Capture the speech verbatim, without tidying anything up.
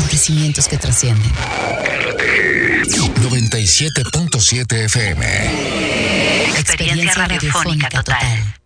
Acontecimientos que trascienden. noventa y siete punto siete F M. Experiencia radiofónica total.